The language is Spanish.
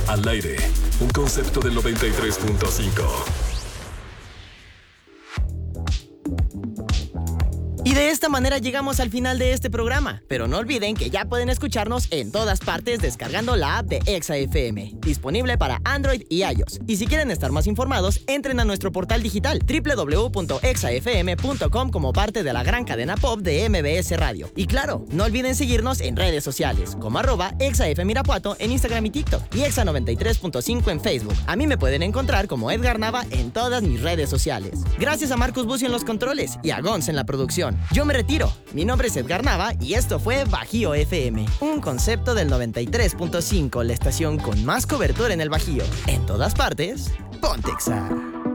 Al aire, un concepto del 93.5. Y de esta manera llegamos al final de este programa. Pero no olviden que ya pueden escucharnos en todas partes descargando la app de Exa FM, disponible para Android y iOS. Y si quieren estar más informados, entren a nuestro portal digital www.exafm.com como parte de la gran cadena pop de MBS Radio. Y claro, no olviden seguirnos en redes sociales, como @ExaFMirapuato en Instagram y TikTok, y Exa 93.5 en Facebook. A mí me pueden encontrar como Edgar Nava en todas mis redes sociales. Gracias a Marcus Bucio en los controles y a Gonz en la producción. Yo me retiro. Mi nombre es Edgar Nava y esto fue Bajío FM, un concepto del 93.5, la estación con más cobertura en el Bajío. En todas partes, ponte Exa.